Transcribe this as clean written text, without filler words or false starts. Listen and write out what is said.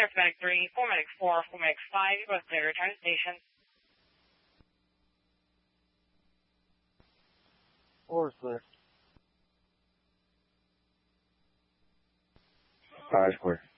clear for Medic 3, 4 Medic 4, 4 Medic 5, you both clear, return to station. 4 is clear. 5 is clear.